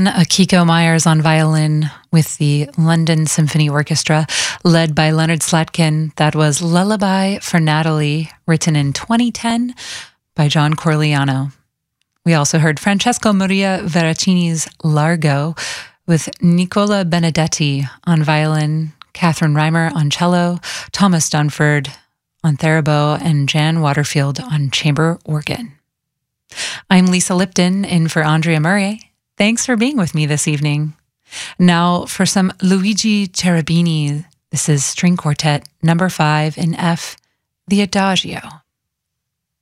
began Akiko Myers on violin with the London Symphony Orchestra, led by Leonard Slatkin. That was Lullaby for Natalie, written in 2010 by John Corigliano. We also heard Francesco Maria Veracini's Largo with Nicola Benedetti on violin, Catherine Reimer on cello, Thomas Dunford on theremin, and Jan Waterfield on chamber organ. I'm Lisa Lipton, in for Andrea Murray. Thanks for being with me this evening. Now for some Luigi Cherubini. This is String Quartet number 5 in F, the Adagio.